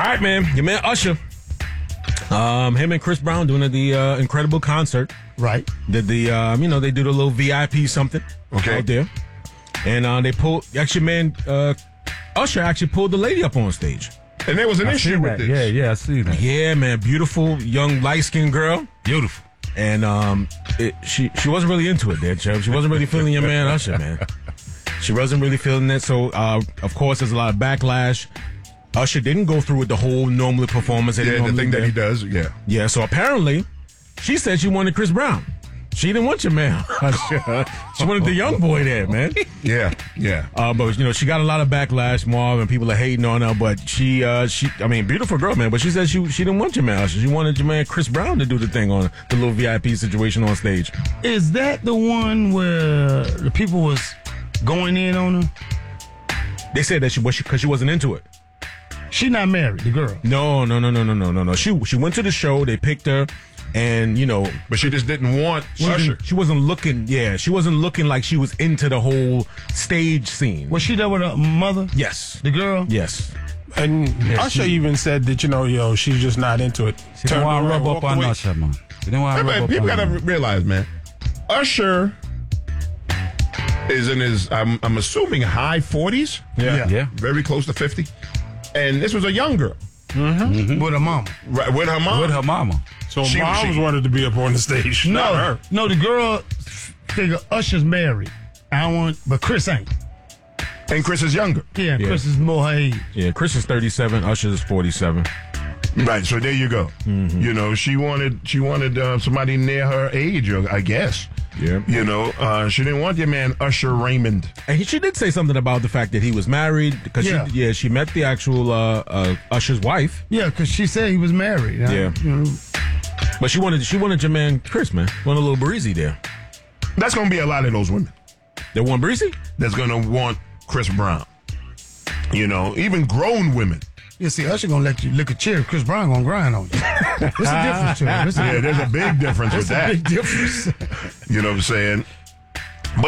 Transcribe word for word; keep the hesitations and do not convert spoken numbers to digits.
right, man. Your man Usher. Um, him and Chris Brown doing the uh, incredible concert. Right. Did the um, you know they do the little V I P something Okay. out there, and uh, they pulled actually man uh, Usher actually pulled the lady up on stage. And there was an I issue seen with that. this. Yeah, yeah, I see that. Yeah, man, beautiful young light skinned girl, Beautiful. and um, it, she she wasn't really into it, there, Chubb. She wasn't really feeling your man Usher, man. She wasn't really feeling it. So uh, of course, there's a lot of backlash. Usher didn't go through with the whole normal performance. that he Yeah, the normally thing that did. he does. Yeah. Yeah, so apparently, she said she wanted Chris Brown. She didn't want your man. She wanted the young boy there, man. Yeah. Yeah. Uh, but, you know, she got a lot of backlash, Marv, and people are hating on her. But she, uh, she, I mean, beautiful girl, man. But she said she she didn't want your man. She wanted your man Chris Brown to do the thing on the little V I P situation on stage. Is that the one where the people was going in on her? They said that she was because she wasn't into it. She not married, the girl. No, no, no, no, no, no, no, no. She she went to the show. They picked her, and you know, But she just didn't want she, Usher. didn't- she wasn't looking. Yeah, she wasn't looking like she was into the whole stage scene. Was she there with her mother? Yes, The girl? yes. And Usher even said that, you know, yo, she's just not into it. She didn't want to rub up on Usher, man. She didn't want Hey, to rub man, up people on gotta him. realize, man. Usher is in his, I'm, I'm assuming, high forties. Yeah. Yeah. Very close to fifty. And this was a young girl. With her mama. Right, with her mom. With her mama. So She- moms she- wanted to be up on the stage. Not No, her. no, the girl figure Usher's married. I don't want, but Chris ain't. And Chris is younger. Yeah, Yeah. Chris is more her age. Yeah, Chris is thirty-seven. Usher is forty-seven. Right, so there you go. Mm-hmm. You know, she wanted she wanted uh, somebody near her age, I guess. Yeah. You know, uh, she didn't want your man Usher Raymond. And he, she did say something about the fact that he was married because Yeah. she, yeah, she met the actual uh, uh, Usher's wife, Yeah, because she said he was married. I- Yeah. you know, but she wanted she wanted your man Chris, man. Want a little breezy there. That's going to be a lot of those women They want breezy. that's going to want Chris Brown. You know, even grown women. you see, Usher gonna let you lick a chair. Chris Brown gonna grind on you. There's a difference to it. There's a, Yeah, there's a big difference with there's a that. big difference. You know what I'm saying?